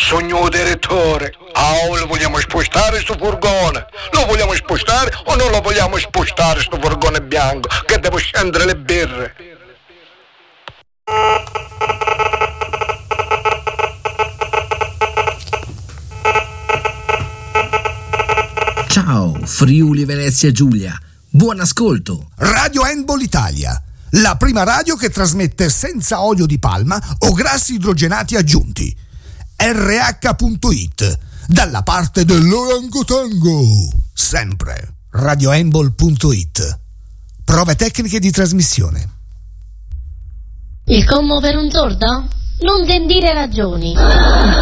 Signor direttore, lo vogliamo spostare sto furgone? Lo vogliamo spostare o non lo vogliamo spostare sto furgone bianco? Che devo scendere le birre. Ciao, Friuli Venezia Giulia. Buon ascolto. Radio Handball Italia, la prima radio che trasmette senza olio di palma o grassi idrogenati aggiunti. RH.it, dalla parte dell'orangotango. Sempre. radiohandball.it. Prove tecniche di trasmissione. Il commo per un sordo? Non den dire ragioni.